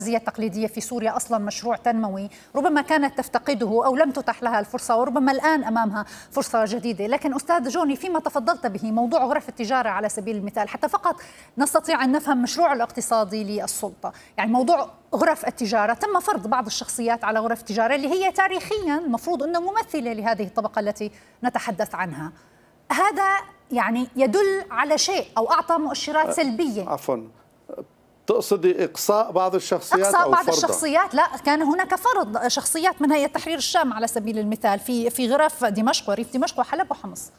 التقليدية في سوريا أصلا مشروع تنموي ربما كانت تفتقده أو لم تتح لها الفرصة، وربما الآن أمامها فرصة جديدة. لكن أستاذ جوني، فيما تفضلت به موضوع غرف التجارة على سبيل المثال، حتى فقط نستطيع أن نفهم مشروع الاقتصادي للسلطة. يعني موضوع غرف التجارة تم فرض بعض الشخصيات على غرف التجارة اللي هي تاريخيا المفروض أنها ممثلة لهذه الطبقة التي نتحدث عنها. هذا يعني يدل على شيء أو أعطى مؤشرات سلبية. عفوا، تقصدي إقصاء بعض الشخصيات إقصاء أو بعض فرضها؟ الشخصيات؟ لا، كان هناك فرض شخصيات من هيئة تحرير الشام على سبيل المثال في غرف دمشق وريف دمشق وحلب وحمص.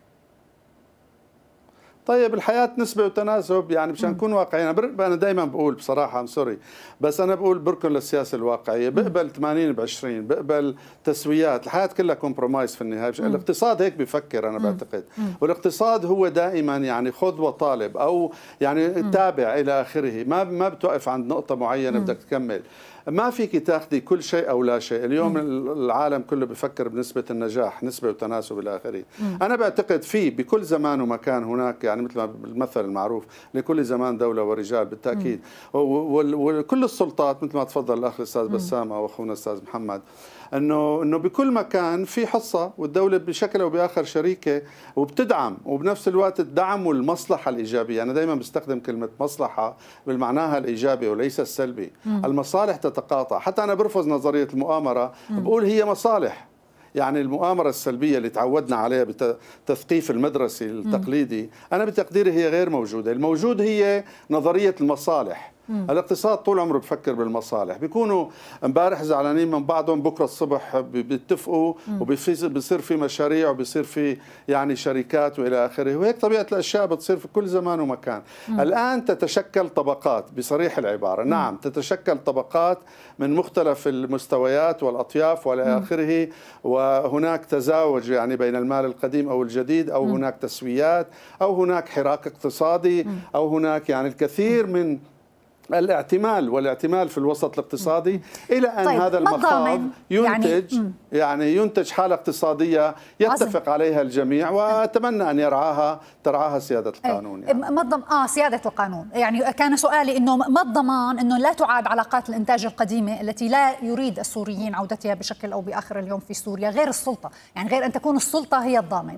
طيب الحياة نسبة وتناسب، يعني مشان نكون واقعيين. أنا دائما بقول بصراحة سوري، بس أنا بقول بركن للسياسة الواقعية، بقبل 80 ب20، بقبل تسويات، الحياة كلها كومبرومايز في النهاية. الاقتصاد هيك بيفكر أنا بعتقد، والاقتصاد هو دائما يعني خذ وطالب، أو يعني تابع إلى آخره، ما بتوقف عند نقطة معينة بدك تكمل. ما فيك تاخذي كل شيء او لا شيء. اليوم العالم كله بفكر بنسبه النجاح، نسبه وتناسب الى اخره. انا بعتقد في بكل زمان ومكان هناك، يعني مثل ما المثل المعروف، لكل زمان دوله ورجال بالتاكيد. وكل السلطات مثل ما تفضل الاخ الاستاذ بسام او اخونا الاستاذ محمد، انه بكل مكان في حصه، والدوله بشكل او باخر شريكه وبتدعم، وبنفس الوقت الدعم والمصلحه الايجابيه. انا دائما بستخدم كلمه مصلحه بالمعناها الايجابي وليس السلبي. المصالح تتقاطع. حتى انا برفض نظريه المؤامره، بقول هي مصالح. يعني المؤامرة السلبية اللي تعودنا عليها بالتثقيف المدرسي التقليدي، أنا بتقديري هي غير موجودة. الموجود هي نظرية المصالح. الاقتصاد طول عمره بفكر بالمصالح. بيكونوا امبارح زعلانين من بعضهم، بكره الصبح بيتفقوا وبيصير في مشاريع وبيصير في يعني شركات والى اخره، وهيك طبيعه الاشياء بتصير في كل زمان ومكان. الان تتشكل طبقات بصريح العباره، نعم تتشكل طبقات من مختلف المستويات والاطياف والى اخره، وهناك تزاوج يعني بين المال القديم او الجديد، او هناك تسويات، او هناك حراك اقتصادي، او هناك يعني الكثير من والاعتمال في الوسط الاقتصادي، إلى أن طيب هذا المخاض ينتج يعني ينتج حالة اقتصادية يتفق عليها الجميع، وأتمنى أن ترعاها سيادة القانون. يعني سيادة القانون. يعني كان سؤالي إنه ما الضمان إنه لا تعاد علاقات الإنتاج القديمة التي لا يريد السوريين عودتها بشكل أو بآخر اليوم في سوريا، غير السلطة، يعني غير أن تكون السلطة هي الضامن.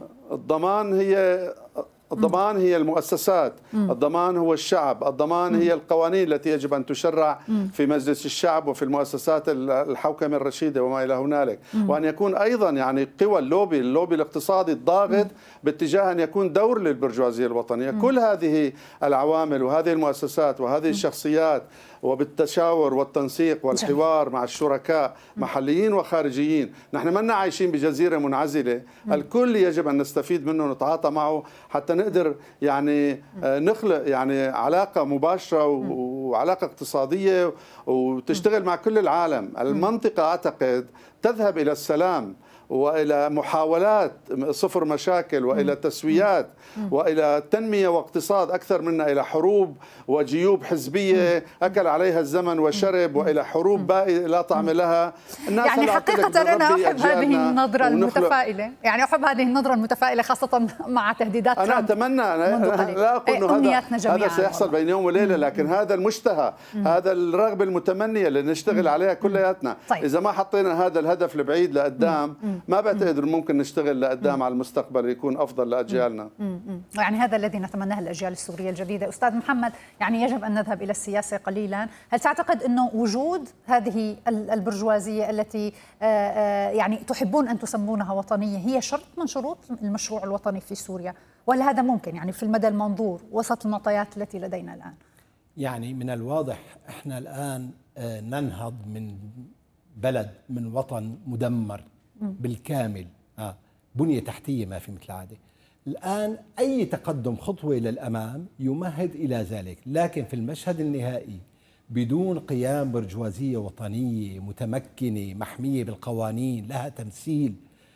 الضمان هي المؤسسات، الضمان هو الشعب، الضمان هي القوانين التي يجب أن تشرع في مجلس الشعب وفي المؤسسات الحوكمة الرشيدة وما إلى هنالك. وأن يكون أيضا يعني قوى اللوبي الاقتصادي الضاغط باتجاه أن يكون دور للبرجوازية الوطنية. كل هذه العوامل وهذه المؤسسات وهذه الشخصيات، وبالتشاور والتنسيق والحوار مع الشركاء محليين وخارجيين. نحن ما عايشين بجزيرة منعزلة، الكل يجب أن نستفيد منه ونتعاطى معه حتى نقدر يعني نخلق يعني علاقة مباشرة وعلاقة اقتصادية وتشتغل مع كل العالم. المنطقة أعتقد تذهب إلى السلام وإلى محاولات صفر مشاكل وإلى تسويات وإلى تنمية واقتصاد أكثر منا إلى حروب وجيوب حزبية أكل عليها الزمن وشرب، وإلى حروب بائسة لا طعم لها. الناس يعني حقيقة أنا أحب هذه النظرة المتفائلة، يعني أحب هذه النظرة المتفائلة خاصة مع تهديدات أنا أتمنى، لا أقول إنه هذا سيحصل بين يوم وليلة، لكن هذا المشتهى، هذا الرغبة المتمنية اللي نشتغل عليها كلياتنا. إذا ما حطينا هذا الهدف البعيد لقدام، ما بعتقد ممكن نشتغل لقدام على المستقبل يكون أفضل لأجيالنا. يعني هذا الذي نتمناه الأجيال السورية الجديدة. أستاذ محمد، يعني يجب أن نذهب إلى السياسة قليلا. هل تعتقد أنه وجود هذه البرجوازية التي يعني تحبون أن تسمونها وطنية هي شرط من شروط المشروع الوطني في سوريا، ولا هذا ممكن يعني في المدى المنظور وسط المعطيات التي لدينا الآن؟ يعني من الواضح احنا الآن ننهض من بلد، من وطن مدمر بالكامل، بنية تحتية ما في مثل عادة. الآن أي تقدم خطوة للأمام يمهد إلى ذلك، لكن في المشهد النهائي بدون قيام برجوازية وطنية متمكنة محمية بالقوانين، لها تمثيل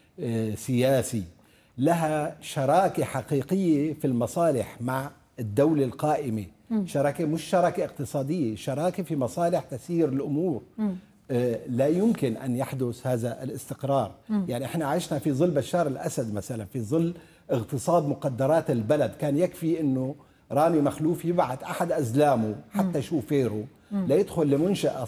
سياسي، لها شراكة حقيقية في المصالح مع الدولة القائمة، شراكة مش شراكة اقتصادية، شراكة في مصالح تسير الأمور، لا يمكن أن يحدث هذا الاستقرار. يعني احنا عشنا في ظل بشار الأسد مثلا، في ظل اغتصاب مقدرات البلد، كان يكفي أنه رامي مخلوف يبعث أحد أزلامه حتى شوفيره ليدخل لمنشأة